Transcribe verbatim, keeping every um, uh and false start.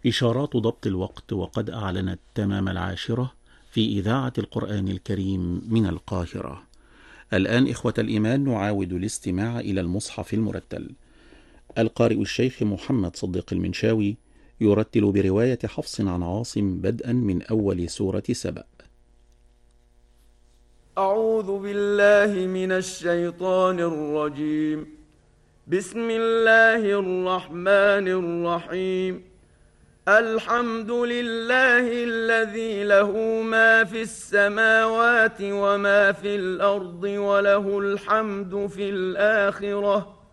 إشارات ضبط الوقت وقد أعلنت تمام العاشرة في إذاعة القرآن الكريم من القاهرة. الآن إخوة الإيمان نعاود الاستماع إلى المصحف المرتل. القارئ الشيخ محمد صديق المنشاوي يرتل برواية حفص عن عاصم بدءا من أول سورة سبأ. أعوذ بالله من الشيطان الرجيم. بسم الله الرحمن الرحيم. الحمد لله الذي له ما في السماوات وما في الأرض وله الحمد في الآخرة